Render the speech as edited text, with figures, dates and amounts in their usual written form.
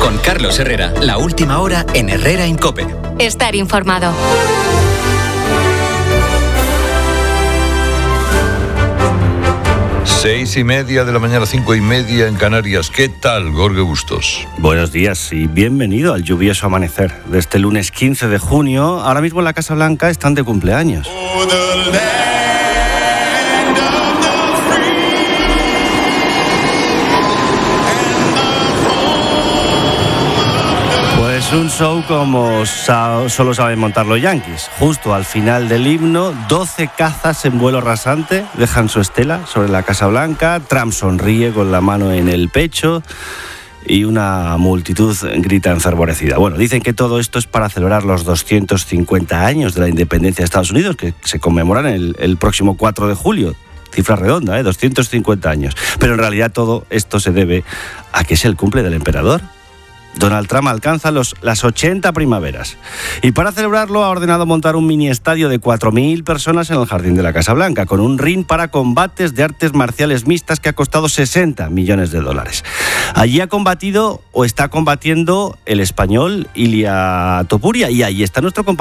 Con Carlos Herrera, la última hora en Herrera en COPE. Estar informado. Seis y media de la mañana, 5:30 en Canarias. ¿Qué tal, Jorge Bustos? Buenos días y bienvenido al lluvioso amanecer de este lunes 15 de junio. Ahora mismo en la Casa Blanca están de cumpleaños. Pues un show como solo saben montar los Yankees. Justo al final del himno, 12 cazas en vuelo rasante dejan su estela sobre la Casa Blanca. Trump sonríe con la mano en el pecho y una multitud grita enfervorecida. Bueno, dicen que todo esto es para celebrar los 250 años de la independencia de Estados Unidos, que se conmemoran el próximo 4 de julio. Cifra redonda, 250 años. Pero en realidad todo esto se debe a que es el cumple del emperador. Donald Trump alcanza las 80 primaveras. Y para celebrarlo ha ordenado montar un mini estadio de 4.000 personas en el jardín de la Casa Blanca, con un ring para combates de artes marciales mixtas que ha costado $60 millones. Allí ha combatido o está combatiendo el español Ilia Topuria, y ahí está nuestro compañero